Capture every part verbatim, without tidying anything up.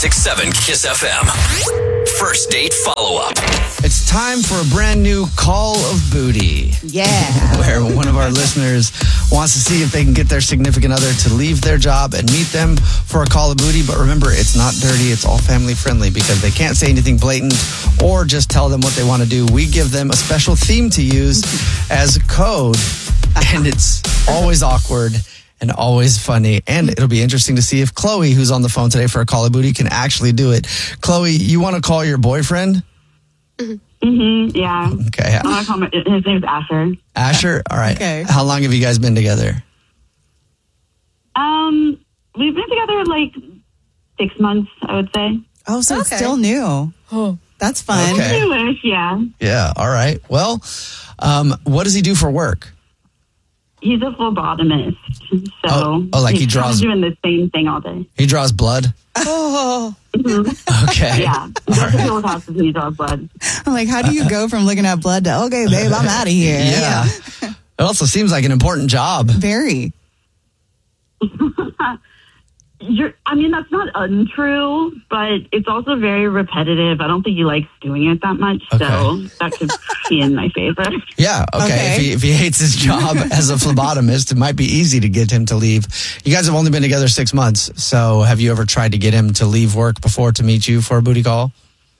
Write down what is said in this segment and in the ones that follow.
six seven Kiss F M. First date follow-up. It's time for a brand new Call of Booty. Yeah. Where one of our listeners wants to see if they can get their significant other to leave their job and meet them for a Call of Booty. But remember, it's not dirty. It's all family friendly because they can't say anything blatant or just tell them what they want to do. We give them a special theme to use as code, and it's always awkward and always funny. And it'll be interesting to see if Chloe, who's on the phone today for a Call of Booty, can actually do it. Chloe, you want to call your boyfriend? Mm-hmm, yeah. Okay. I want to call my, his name's Asher. Asher? All right. Okay. How long have you guys been together? Um, we've been together like six months, I would say. Oh, so it's Okay. still new. Oh, that's fun. Okay. Newish, yeah. Yeah. All right. Well, um, what does he do for work? He's a phlebotomist, so Oh, oh, like he he's draws- kind of doing the same thing all day. He draws blood? Oh, Okay. Yeah, he goes to people's houses and he draws blood. I'm like, how do you go from looking at blood to, okay, babe, I'm out of here? Yeah. It also seems like an important job. Very. You're, I mean, that's not untrue, but it's also very repetitive. I don't think he likes doing it that much, so Okay. that could be in my favor. Yeah. Okay. Okay. If, he, if he hates his job as a phlebotomist, it might be easy to get him to leave. You guys have only been together six months. So have you ever tried to get him to leave work before to meet you for a booty call?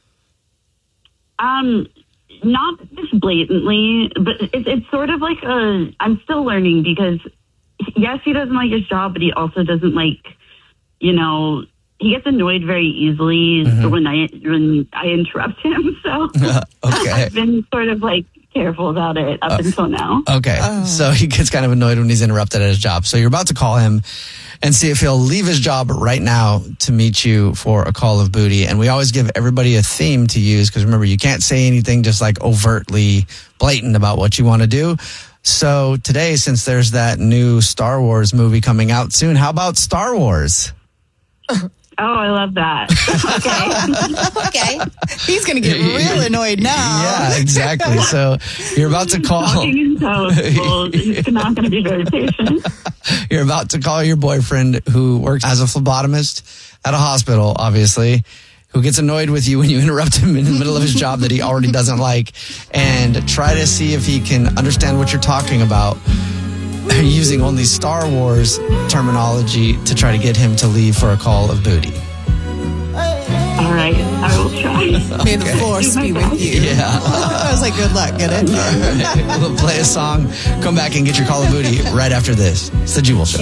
Um, not just blatantly, but it's it's sort of like a. I'm still learning because yes, he doesn't like his job, but he also doesn't like, you know, he gets annoyed very easily when I when I interrupt him. So Okay. I've been sort of like careful about it up until now. Okay. So he gets kind of annoyed when he's interrupted at his job. So you're about to call him and see if he'll leave his job right now to meet you for a Call of Booty. And we always give everybody a theme to use because remember, you can't say anything just like overtly blatant about what you want to do. So today, since there's that new Star Wars movie coming out soon, how about Star Wars? Oh, I love that. Okay. Okay. He's going to get real annoyed now. Yeah, exactly. So you're about to call. Talking in toes. Well, he's not going to be very patient. You're about to call your boyfriend who works as a phlebotomist at a hospital, obviously, who gets annoyed with you when you interrupt him in the middle of his job that he already doesn't like, and try to see if he can understand what you're talking about using only Star Wars terminology to try to get him to leave for a Call of Booty. All right, I will try. May the force be with you. Yeah. I was like, good luck. Get it? All right. We'll play a song, come back and get your Call of Booty right after this. It's the Jewel Show.